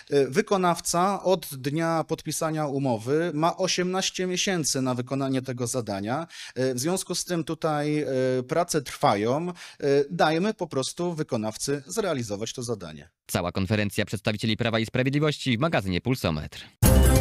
Wykonawca od dnia podpisania umowy ma 18 miesięcy na wykonanie tego zadania. W związku z tym tutaj prace trwają. Dajmy po prostu wykonawcy zrealizować to zadanie. Cała konferencja przedstawicieli Prawa i Sprawiedliwości w magazynie Pulsometr.